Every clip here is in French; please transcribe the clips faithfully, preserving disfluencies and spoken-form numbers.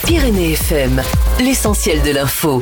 Pyrénées F M, l'essentiel de l'info.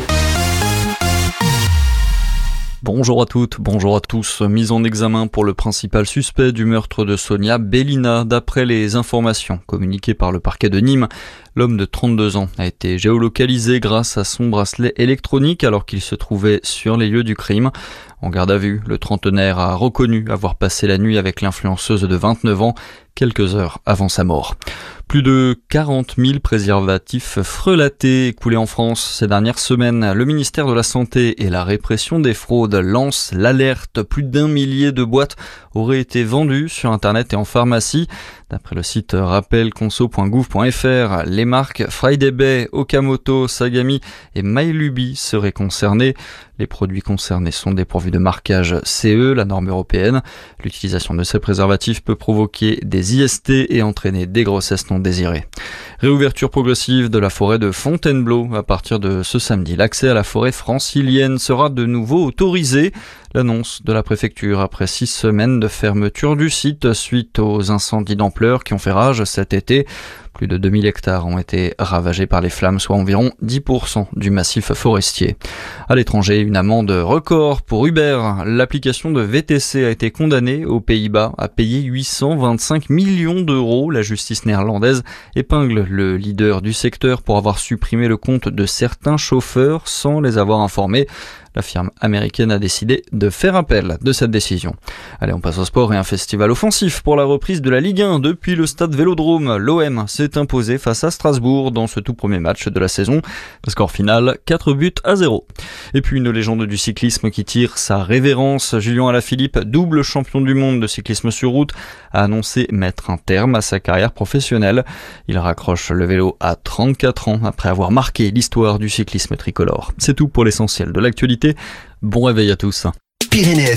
Bonjour à toutes, bonjour à tous. Mise en examen pour le principal suspect du meurtre de Sonia Bellina. D'après les informations communiquées par le parquet de Nîmes, l'homme de trente-deux ans a été géolocalisé grâce à son bracelet électronique alors qu'il se trouvait sur les lieux du crime. En garde à vue, le trentenaire a reconnu avoir passé la nuit avec l'influenceuse de vingt-neuf ans, quelques heures avant sa mort. Plus de quarante mille préservatifs frelatés écoulés en France ces dernières semaines. Le ministère de la Santé et la répression des fraudes lance l'alerte. Plus d'un millier de boîtes auraient été vendues sur Internet et en pharmacie. D'après le site rappel conso point gouv point f r, les marques Friday Bay, Okamoto, Sagami et MyLuby seraient concernées. Les produits concernés sont dépourvus de marquage C E, la norme européenne. L'utilisation de ces préservatifs peut provoquer des I S T et entraîner des grossesses non désirées. Réouverture progressive de la forêt de Fontainebleau. À partir de ce samedi, l'accès à la forêt francilienne sera de nouveau autorisé. L'annonce de la préfecture après six semaines de fermeture du site suite aux incendies d'ampleur qui ont fait rage cet été. Plus de deux mille hectares ont été ravagés par les flammes, soit environ dix pour cent du massif forestier. À l'étranger, une amende record pour Uber. L'application de V T C a été condamnée aux Pays-Bas à payer huit cent vingt-cinq millions d'euros. La justice néerlandaise épingle le leader du secteur pour avoir supprimé le compte de certains chauffeurs sans les avoir informés. La firme américaine a décidé de faire appel de cette décision. Allez, on passe au sport et un festival offensif pour la reprise de la Ligue un depuis le stade Vélodrome. L'O M s'est imposé face à Strasbourg dans ce tout premier match de la saison. Le score final, quatre buts à zéro. Et puis une légende du cyclisme qui tire sa révérence. Julien Alaphilippe, double champion du monde de cyclisme sur route, a annoncé mettre un terme à sa carrière professionnelle. Il raccroche le vélo à trente-quatre ans après avoir marqué l'histoire du cyclisme tricolore. C'est tout pour l'essentiel de l'actualité. Bon réveil à tous. Pyrénées